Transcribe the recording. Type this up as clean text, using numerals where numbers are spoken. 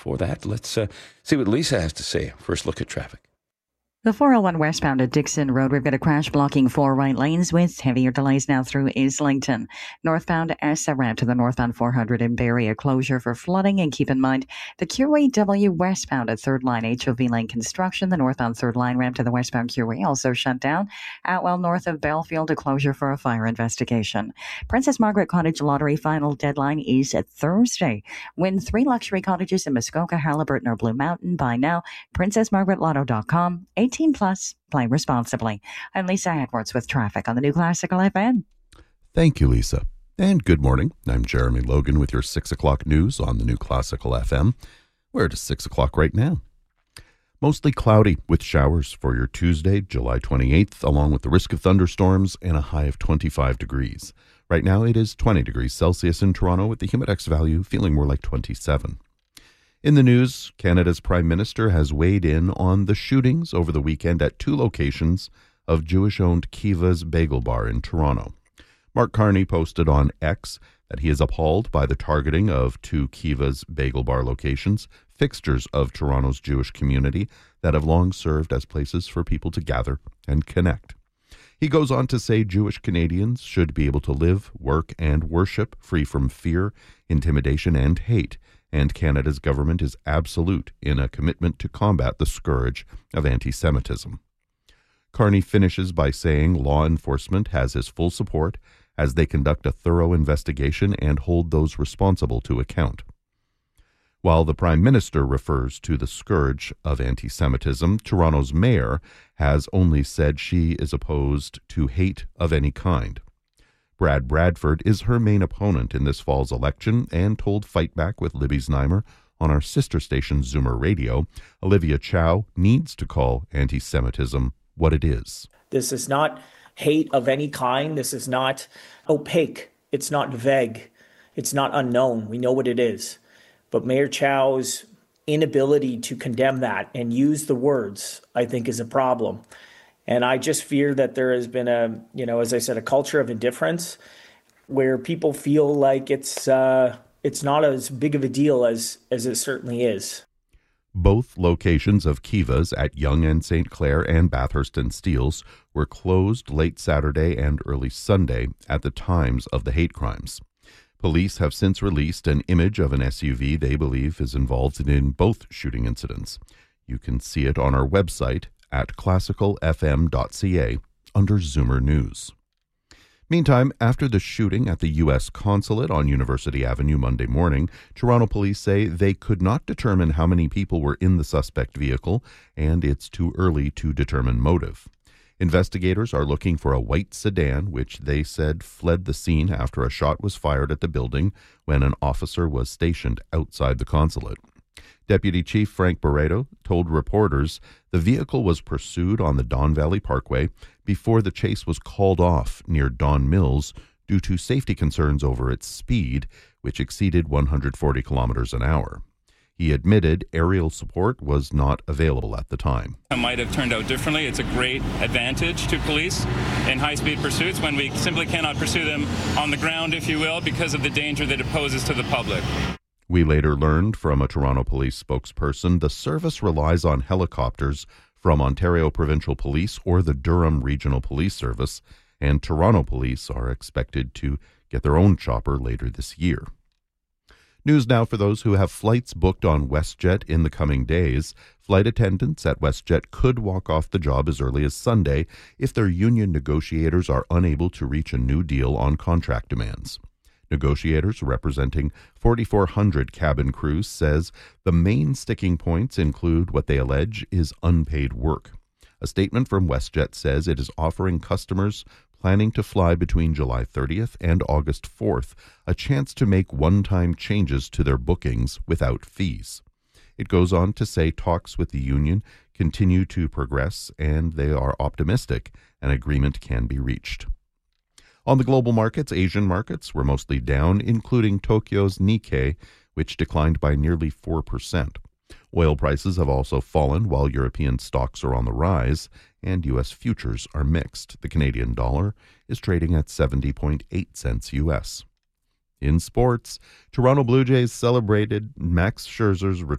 before that, let's see what Lisa has to say. First look at traffic. The 401 westbound at Dixon Road, we've got a crash blocking 4 right lanes with heavier delays now through Islington. Northbound Essa ramp to the northbound 400 in Barrie, a closure for flooding. And keep in mind, the QAW westbound at 3rd Line HOV lane construction. The northbound 3rd Line ramp to the westbound QA also shut down. Atwell north of Belfield, a closure for a fire investigation. Princess Margaret Cottage Lottery final deadline is at Thursday. Win 3 luxury cottages in Muskoka, Haliburton, or Blue Mountain. Buy now. PrincessMargaretLotto.com. 18 plus. Play responsibly. I'm Lisa Edwards with traffic on the New Classical FM. Thank you, Lisa. And good morning. I'm Jeremy Logan with your 6 o'clock news on the New Classical FM. We're at 6 o'clock right now. Mostly cloudy with showers for your Tuesday, July 28th, along with the risk of thunderstorms and a high of 25 degrees. Right now it is 20 degrees Celsius in Toronto with the Humidex value feeling more like 27. In the news, Canada's Prime Minister has weighed in on the shootings over the weekend at 2 locations of Jewish-owned Kiva's Bagel Bar in Toronto. Mark Carney posted on X that he is appalled by the targeting of 2 Kiva's Bagel Bar locations, fixtures of Toronto's Jewish community that have long served as places for people to gather and connect. He goes on to say Jewish Canadians should be able to live, work, and worship free from fear, intimidation, and hate, and Canada's government is absolute in a commitment to combat the scourge of anti-Semitism. Carney finishes by saying law enforcement has his full support as they conduct a thorough investigation and hold those responsible to account. While the Prime Minister refers to the scourge of anti-Semitism, Toronto's mayor has only said she is opposed to hate of any kind. Brad Bradford is her main opponent in this fall's election and told Fight Back with Libby Znaimer on our sister station Zoomer Radio, Olivia Chow needs to call anti-Semitism what it is. This is not hate of any kind. This is not opaque. It's not vague. It's not unknown. We know what it is. But Mayor Chow's inability to condemn that and use the words, I think, is a problem. And I just fear that there has been as I said, a culture of indifference where people feel like it's not as big of a deal as it certainly is. Both locations of Kiva's at Yonge and St. Clair and Bathurst and Steeles were closed late Saturday and early Sunday at the times of the hate crimes. Police have since released an image of an SUV they believe is involved in both shooting incidents. You can see it on our website at classicalfm.ca under Zoomer News. Meantime, after the shooting at the U.S. consulate on University Avenue Monday morning, Toronto police say they could not determine how many people were in the suspect vehicle, and it's too early to determine motive. Investigators are looking for a white sedan, which they said fled the scene after a shot was fired at the building when an officer was stationed outside the consulate. Deputy Chief Frank Barreto told reporters the vehicle was pursued on the Don Valley Parkway before the chase was called off near Don Mills due to safety concerns over its speed, which exceeded 140 kilometers an hour. He admitted aerial support was not available at the time. It might have turned out differently. It's a great advantage to police in high-speed pursuits when we simply cannot pursue them on the ground, if you will, because of the danger that it poses to the public. We later learned from a Toronto police spokesperson the service relies on helicopters from Ontario Provincial Police or the Durham Regional Police Service, and Toronto police are expected to get their own chopper later this year. News now for those who have flights booked on WestJet in the coming days. Flight attendants at WestJet could walk off the job as early as Sunday if their union negotiators are unable to reach a new deal on contract demands. Negotiators representing 4,400 cabin crews says the main sticking points include what they allege is unpaid work. A statement from WestJet says it is offering customers planning to fly between July 30th and August 4th a chance to make one-time changes to their bookings without fees. It goes on to say talks with the union continue to progress and they are optimistic an agreement can be reached. On the global markets, Asian markets were mostly down, including Tokyo's Nikkei, which declined by nearly 4%. Oil prices have also fallen, while European stocks are on the rise, and U.S. futures are mixed. The Canadian dollar is trading at 70.8 cents U.S. In sports, Toronto Blue Jays celebrated Max Scherzer's